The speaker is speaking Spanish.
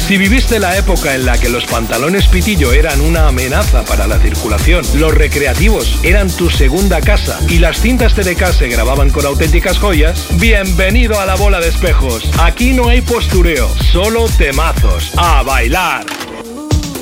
Si viviste la época en la que los pantalones pitillo eran una amenaza para la circulación, los recreativos eran tu segunda casa y las cintas TDK se grababan con auténticas joyas, bienvenido a la bola de espejos. Aquí no hay postureo, solo temazos. ¡A bailar!